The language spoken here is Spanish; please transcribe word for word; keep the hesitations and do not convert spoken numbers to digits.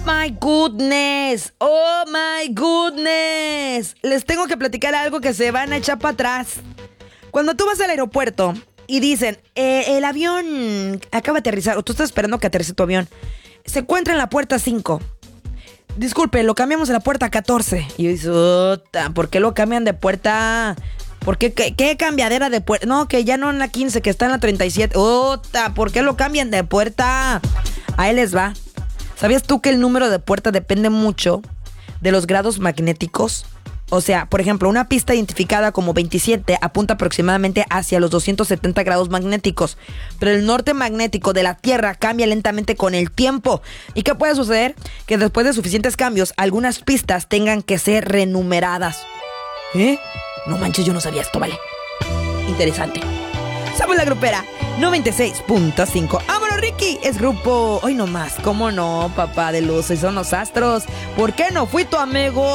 my goodness, oh my goodness. Les tengo que platicar algo que se van a echar para atrás. Cuando tú vas al aeropuerto y dicen, eh, el avión acaba de aterrizar, o tú estás esperando que aterrice tu avión, se encuentra en la puerta cinco. Disculpe, lo cambiamos a la puerta catorce. Y yo digo, "Ota, ¿por qué lo cambian de puerta? ¿Por qué, qué, qué cambiadera de puerta? No, que ya no en la quince, que está en la treinta y siete. Ota, ¿por qué lo cambian de puerta?" Ahí les va. ¿Sabías tú que el número de puerta depende mucho de los grados magnéticos? O sea, por ejemplo, una pista identificada como veintisiete apunta aproximadamente hacia los doscientos setenta grados magnéticos, pero el norte magnético de la Tierra cambia lentamente con el tiempo. ¿Y qué puede suceder? Que después de suficientes cambios, algunas pistas tengan que ser renumeradas. ¿Eh? No manches, yo no sabía esto, ¿vale? Interesante. Somos la grupera noventa y seis punto cinco. ¡Vámonos, Ricky! Es grupo... Hoy no más. ¿Cómo no, papá de luces? Son los astros. ¿Por qué no fui tu amigo?